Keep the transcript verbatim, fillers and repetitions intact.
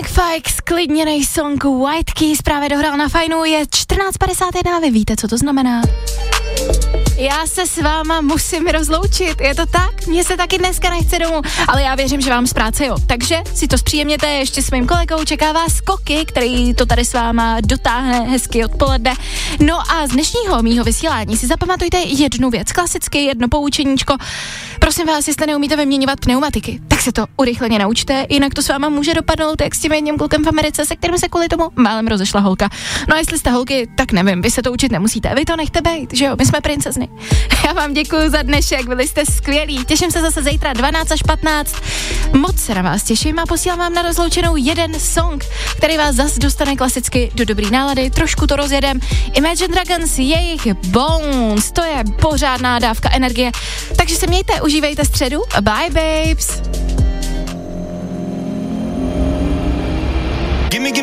Fikes, klidněnej song White Keys právě dohrál na Fajnu, je čtrnáct padesát jedna a vy víte, co to znamená. Já se s váma musím rozloučit, je to tak? Mně se taky dneska nechce domů, ale já věřím, že vám z práce jo. Takže si to zpříjemněte, ještě s mým kolegou čeká vás Koky, který to tady s váma dotáhne hezky odpoledne. No a z dnešního mýho vysílání si zapamatujte jednu věc, klasicky jedno poučeníčko. Prosím vás, jestli neumíte vyměňovat pneumatiky, tak se to urychleně naučte, jinak to s váma může dopadnout, jak s tím jedním klukem v Americe, se kterým se kvůli tomu málem rozešla holka. No a jestli jste holky, tak nevím, vy se to učit nemusíte, vy to nechte bejt, že jo, my jsme princezny. Já vám děkuji za dnešek, byli jste skvělí, těším se zase zítra dvanáct až patnáct, moc se na vás těším a posílám vám na rozloučenou jeden song, který vás zas dostane klasicky do dobrý nálady, trošku to rozjedem. Imagine Dragons, jejich Bones, to je pořádná dávka energie, takže se mějte, užívejte středu a bye babes.